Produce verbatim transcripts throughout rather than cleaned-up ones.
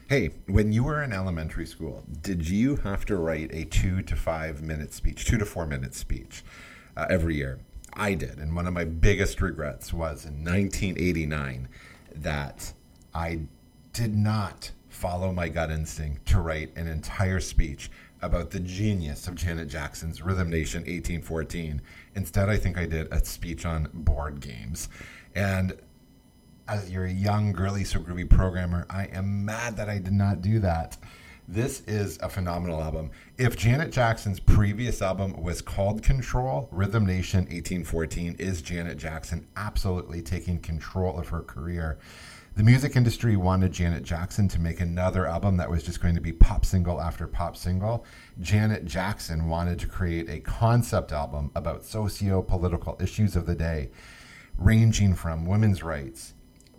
Hey, when you were in elementary school, did you have to write a two to five minute speech, two to four minute speech uh, every year? I did. And one of my biggest regrets was in nineteen eighty-nine that I did not follow my gut instinct to write an entire speech about the genius of Janet Jackson's Rhythm Nation eighteen fourteen. Instead, I think I did a speech on board games. And as you're a young, girly, so groovy programmer, I am mad that I did not do that. This is a phenomenal album. If Janet Jackson's previous album was called Control, Rhythm Nation eighteen fourteen is Janet Jackson absolutely taking control of her career. The music industry wanted Janet Jackson to make another album that was just going to be pop single after pop single. Janet Jackson wanted to create a concept album about socio-political issues of the day, ranging from women's rights,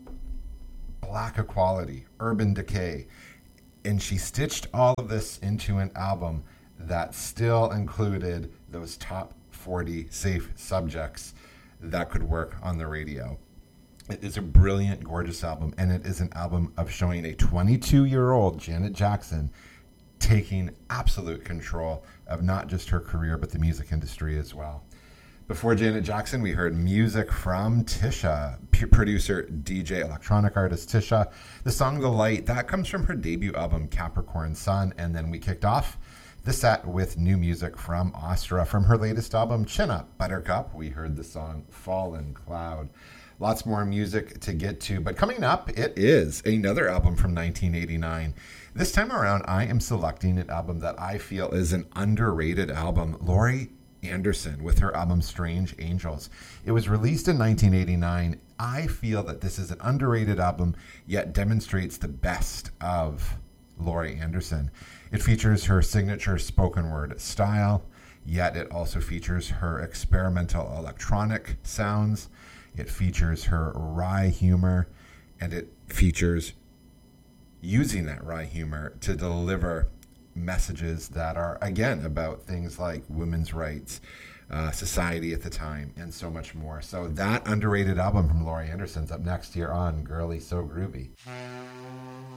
black equality, urban decay. And she stitched all of this into an album that still included those top forty safe subjects that could work on the radio. It is a brilliant, gorgeous album, and it is an album of showing a twenty-two-year-old Janet Jackson taking absolute control of not just her career, but the music industry as well. Before Janet Jackson, we heard music from Tisha, p- producer, D J, electronic artist Tisha. The song The Light, that comes from her debut album Capricorn Sun, and then we kicked off the set with new music from Astra. From her latest album, Chin Up Buttercup, we heard the song Fallen Cloud. Lots more music to get to, but coming up, it is another album from nineteen eighty-nine. This time around, I am selecting an album that I feel is an underrated album, Laurie Anderson with her album Strange Angels. It was released in nineteen eighty-nine. I feel that this is an underrated album, yet demonstrates the best of Laurie Anderson. It features her signature spoken word style, yet it also features her experimental electronic sounds. It features her wry humor, and it features using that wry humor to deliver messages that are, again, about things like women's rights, uh, society at the time, and so much more. So that underrated album from Laurie Anderson's up next here on Girly So Groovy.